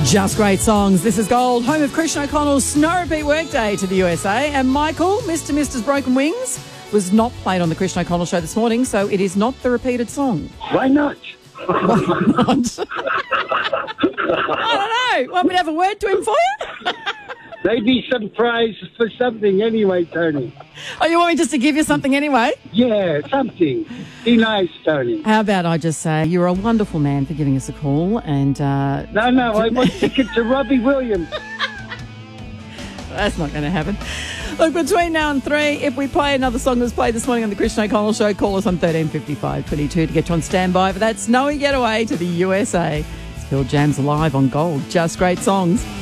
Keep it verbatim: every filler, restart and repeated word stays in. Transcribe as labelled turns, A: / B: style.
A: Just great songs. This is Gold, home of Christian O'Connell's Snow Repeat Workday to the U S A. And Michael, Mister Mister's Broken Wings, was not played on the Christian O'Connell show this morning, so it is not the repeated song.
B: Why not?
A: Why not? I don't know. Want me to have a word to him for you?
B: Maybe some prize for something anyway, Tony.
A: Oh, you want me just to give you something anyway?
B: Yeah, something. Be nice, Tony.
A: How about I just say you're a wonderful man for giving us a call and... Uh,
B: no, no, I want tickets to Robbie Williams.
A: That's not going to happen. Look, between now and three, if we play another song that was played this morning on the Christian O'Connell show, call us on thirteen fifty-five twenty-two to get you on standby for that snowy getaway to the U S A. It's Phil Jams live on Gold. Just great songs.